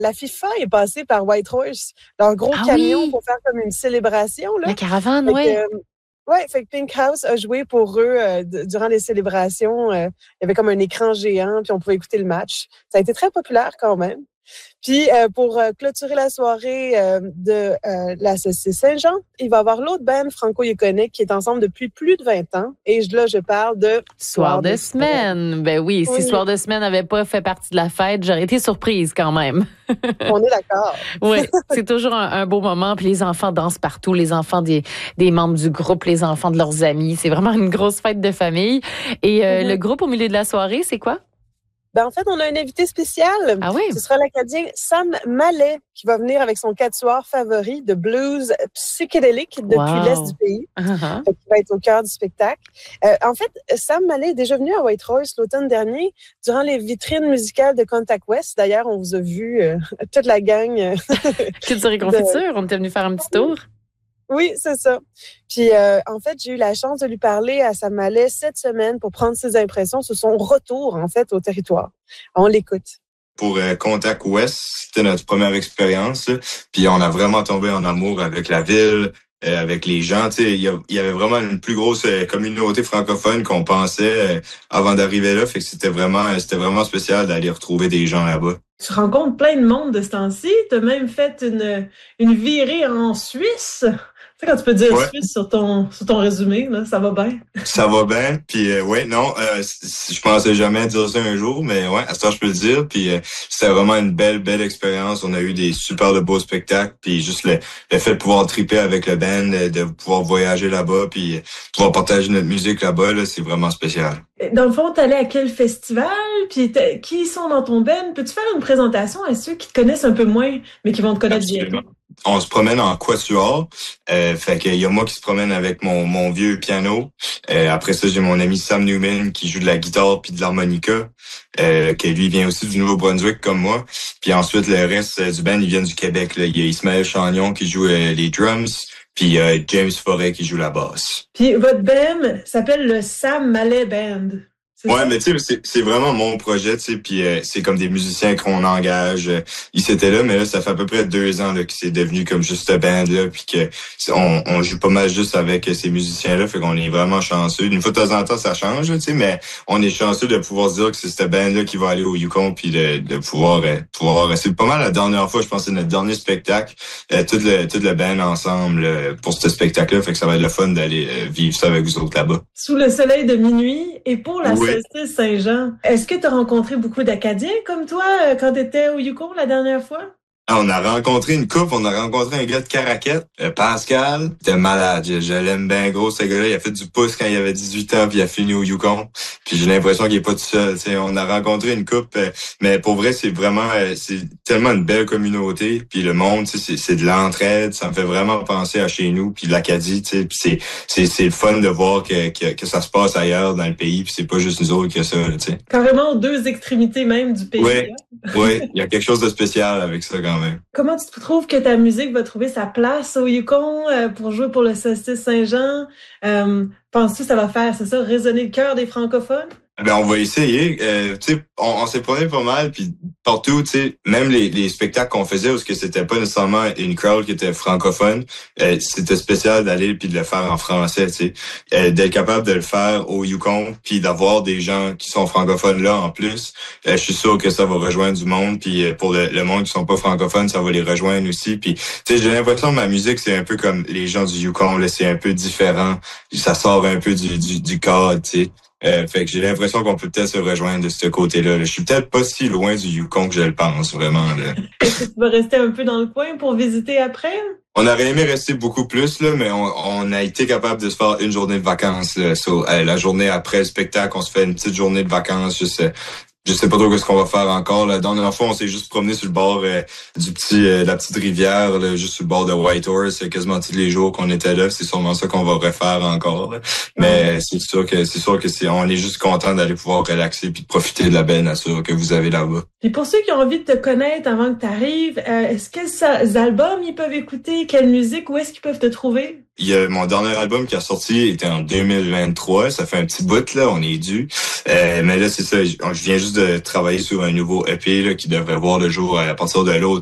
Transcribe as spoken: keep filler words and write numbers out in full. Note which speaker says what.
Speaker 1: la FIFA est passée par Whitehorse, leur gros
Speaker 2: Ah
Speaker 1: camion
Speaker 2: oui!
Speaker 1: pour faire comme une célébration, là.
Speaker 2: La caravane,
Speaker 1: Fait
Speaker 2: oui.
Speaker 1: que, euh, ouais, fait que Pink House a joué pour eux euh, d- durant les célébrations. Euh, il y avait comme un écran géant, puis on pouvait écouter le match. Ça a été très populaire quand même. Puis euh, pour euh, clôturer la soirée euh, de euh, la Société Saint-Jean, il va y avoir l'autre band franco-yukonique qui est ensemble depuis plus de vingt ans. Et je- là, je parle de
Speaker 2: Soir de semaine. Ben oui, si
Speaker 1: Oui,
Speaker 2: Soir de semaine n'avait pas fait partie de la fête, j'aurais été surprise quand même.
Speaker 1: on est d'accord.
Speaker 2: Oui, c'est toujours un, un beau moment. Puis les enfants dansent partout, les enfants des, des membres du groupe, les enfants de leurs amis. C'est vraiment une grosse fête de famille. Et euh,
Speaker 1: Mhm.
Speaker 2: le groupe au milieu de la soirée, c'est quoi?
Speaker 1: Ben, en fait, on a un invité spécial.
Speaker 2: Ah oui?
Speaker 1: Ce sera l'Acadien Sam Mallet qui va venir avec son quatuor favori de blues psychédélique depuis
Speaker 2: Wow.
Speaker 1: l'Est du pays.
Speaker 2: Uh-huh.
Speaker 1: Fait qu'il va être au cœur du spectacle. Euh, en fait, Sam Mallet est déjà venu à Whitehorse l'automne dernier durant les vitrines musicales de Contact West. D'ailleurs, on vous a vu, euh, toute la gang. euh,
Speaker 2: Culture et
Speaker 1: de-
Speaker 2: confiture, on était venu faire un petit tour.
Speaker 1: Oui, c'est ça. Puis, euh, en fait, j'ai eu la chance de lui parler à Sam Mallet cette semaine pour prendre ses impressions sur son retour, en fait, au territoire. On l'écoute.
Speaker 3: Pour euh, Contact West, c'était notre première expérience. là. Puis on a vraiment tombé en amour avec la ville, euh, avec les gens. Tu sais, il y, a- il y avait vraiment une plus grosse euh, communauté francophone qu'on pensait euh, avant d'arriver là. Fait que c'était vraiment, euh, c'était vraiment spécial d'aller retrouver des gens là-bas.
Speaker 4: Tu rencontres plein de monde de ce temps-ci. Tu as même fait une, une virée en Suisse. Tu sais, quand tu peux dire
Speaker 3: Ouais.
Speaker 4: Suisse sur ton, sur ton résumé, là, ça va bien.
Speaker 3: Ça va bien. Puis euh, ouais, non, euh, c- c- je pensais jamais dire ça un jour, mais ouais, à ce temps je peux le dire. Puis euh, c'était vraiment une belle, belle expérience. On a eu des super de beaux spectacles. Puis juste le, le fait de pouvoir triper avec le band, euh, de pouvoir voyager là-bas, puis euh, pouvoir partager notre musique là-bas, là, c'est vraiment spécial.
Speaker 4: Dans le fond, t'allais à quel festival? Puis t'es- qui sont dans ton band? Peux-tu faire une présentation à ceux qui te connaissent un peu moins, mais qui vont te connaître
Speaker 3: Absolument.
Speaker 4: bientôt?
Speaker 3: On se promène en quatuor. Euh, fait qu'il y a moi qui se promène avec mon, mon vieux piano. Euh, après ça, j'ai mon ami Sam Newman qui joue de la guitare puis de l'harmonica. Euh, que lui vient aussi du Nouveau-Brunswick comme moi. Puis ensuite, le reste euh, du band, ils viennent du Québec. Là. Il y a Ismaël Chagnon qui joue euh, les drums. Puis euh, James Forêt qui joue la basse.
Speaker 4: Puis votre band s'appelle le Sam Mallet Band. C'est
Speaker 3: Ouais,
Speaker 4: ça?
Speaker 3: mais tu sais, c'est, c'est vraiment mon projet, tu sais, puis euh, c'est comme des musiciens qu'on engage. Euh, ils étaient là, mais là, ça fait à peu près deux ans là, que c'est devenu comme juste ce band-là, puis que c'est- on, on joue pas mal juste avec euh, ces musiciens-là, fait qu'on est vraiment chanceux. Une fois de temps en temps, ça change, là, tu sais, mais on est chanceux de pouvoir se dire que c'est cette band-là qui va aller au Yukon, puis de, de pouvoir, euh, pouvoir. C'est pas mal la dernière fois, je pense, que c'est notre dernier spectacle, euh, tout le tout le band ensemble euh, pour ce spectacle-là, fait que ça va être le fun d'aller euh, vivre ça avec vous autres là-bas.
Speaker 4: Sous le soleil de minuit. Et pour la
Speaker 3: Oui.
Speaker 4: solstice Saint-Jean, est-ce que tu as rencontré beaucoup d'Acadiens comme toi euh, quand tu étais au Yukon la dernière fois?
Speaker 3: Ah, on a rencontré une couple, on a rencontré un gars de Caraquette, euh, Pascal. Il était malade, je, je l'aime bien gros, ce gars-là. Il a fait du pouce quand il avait dix-huit ans, puis il a fini au Yukon. Puis j'ai l'impression qu'il est pas tout seul. T'sais. On a rencontré une couple, euh, mais pour vrai, c'est vraiment, euh, c'est tellement une belle communauté. Puis le monde, c'est, c'est de l'entraide. Ça me fait vraiment penser à chez nous, puis l'Acadie. Puis c'est, c'est, c'est le fun de voir que, que, que ça se passe ailleurs dans le pays, puis c'est pas juste nous autres que ça. T'sais.
Speaker 4: Carrément aux deux extrémités même du pays.
Speaker 3: Oui.
Speaker 4: Hein?
Speaker 3: Oui, il y a quelque chose de spécial avec ça quand même.
Speaker 4: Comment tu trouves que ta musique va trouver sa place au Yukon euh, pour jouer pour le solstice Saint-Jean? Euh, penses-tu que ça va faire, c'est ça, résonner le cœur des francophones?
Speaker 3: Ben on va essayer. Euh, tu sais, on, on s'est promené pas mal, puis partout, tu sais, même les, les spectacles qu'on faisait, où ce que c'était pas nécessairement une crowd qui était francophone, euh, c'était spécial d'aller puis de le faire en français, tu sais, euh, d'être capable de le faire au Yukon, puis d'avoir des gens qui sont francophones là en plus. Euh, je suis sûr que ça va rejoindre du monde, puis euh, pour le, le monde qui sont pas francophones, ça va les rejoindre aussi. Puis, tu sais, j'ai l'impression que ma musique c'est un peu comme les gens du Yukon, là, c'est un peu différent, ça sort un peu du du, du cadre, tu sais. Euh, fait que j'ai l'impression qu'on peut peut-être se rejoindre de ce côté-là. là. Je suis peut-être pas si loin du Yukon que je le pense, vraiment. Là.
Speaker 4: Est-ce que tu vas rester un peu dans le coin pour visiter après?
Speaker 3: On aurait aimé rester beaucoup plus, là, mais on, on a été capable de se faire une journée de vacances. Là. So, euh, la journée après le spectacle, on se fait une petite journée de vacances. Juste, euh, je sais pas trop ce qu'on va faire encore. La dernière fois, on s'est juste promené sur le bord euh, du petit, euh, de la petite rivière, là, juste sur le bord de Whitehorse. Quasiment tous les jours qu'on était là, c'est sûrement ça qu'on va refaire encore. Là. Mais c'est sûr que c'est sûr que c'est, on est juste content d'aller pouvoir relaxer puis de profiter de la belle nature que vous avez là-bas.
Speaker 4: Puis pour ceux qui ont envie de te connaître avant que tu arrives, euh, est-ce quels albums ils peuvent écouter, quelle musique, où est-ce qu'ils peuvent te trouver?
Speaker 3: il y a mon dernier album qui a sorti était en deux mille vingt-trois. Ça fait un petit bout, là, on est dû. Euh, mais là, c'est ça, je, je viens juste de travailler sur un nouveau E P là, qui devrait voir le jour à partir de l'autre.